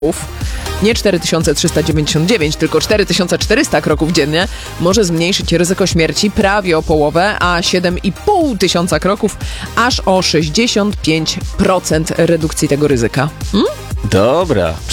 nie 4399, tylko 4400 kroków dziennie może zmniejszyć ryzyko śmierci prawie o połowę, a 7500 kroków aż o 65% redukcji tego ryzyka. Dobra.